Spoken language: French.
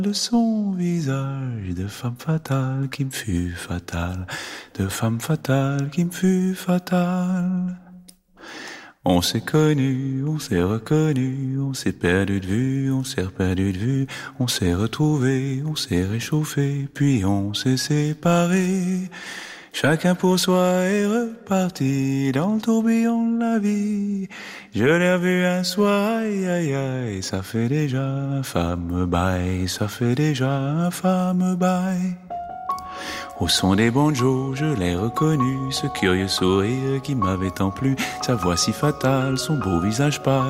de son visage de femme fatale qui me fut fatale, de femme fatale qui me fut fatale. On s'est connu, on s'est reconnu, on s'est perdu de vue, on s'est perdu de vue, on s'est retrouvé, on s'est réchauffé, puis on s'est séparé. Chacun pour soi est reparti dans le tourbillon de la vie. Je l'ai revu un soir, aïe aïe aïe, ça fait déjà un fameux bail, ça fait déjà un fameux bail. Au son des banjos, je l'ai reconnu, ce curieux sourire qui m'avait tant plu, sa voix si fatale, son beau visage pâle.